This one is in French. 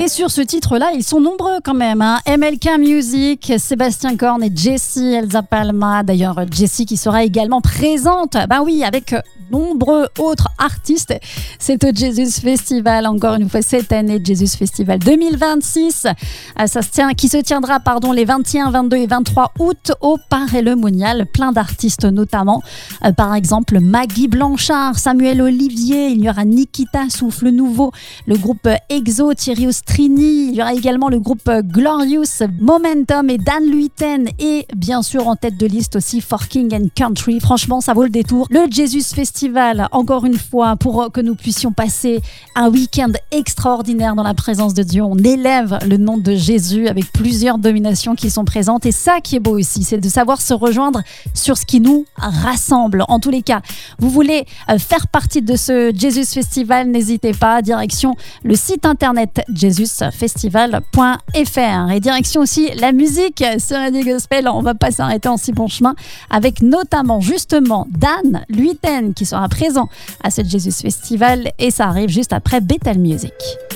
Et sur ce titre-là, ils sont nombreux quand même. MLK Music, Sébastien Korn et Jessie Elza Palma. D'ailleurs, Jessie qui sera également présente, avec nombreux autres artistes. C'est au Jesus Festival, encore une fois cette année, Jesus Festival 2026. Qui se tiendra les 21, 22 et 23 août au Paray-le-Monial. Plein d'artistes notamment. Par exemple, Maggie Blanchard, Samuel Olivier, il y aura Nikita Souffle Nouveau, le groupe EXO, Thierry Ostrini, il y aura également le groupe Glorious, Momentum et Dan Luiten, et bien sûr en tête de liste aussi For King and Country. Franchement, ça vaut le détour. Le Jesus Festival, encore une fois, pour que nous puissions passer un week-end extraordinaire dans la présence de Dieu. On élève le nom de Jésus avec plusieurs dominations qui sont présentes, et ça qui est beau aussi, c'est de savoir se rejoindre sur ce qui nous rassemble. En tous les cas, vous voulez faire partie de ce Jesus Festival, n'hésitez pas, direction le site internet jesusfestival.fr, et direction aussi la musique sur Radio Gospel. On va pas s'arrêter en si bon chemin, avec notamment justement Dan Luiten qui sera présent à ce Jesus Festival, et ça arrive juste après Bethel Music.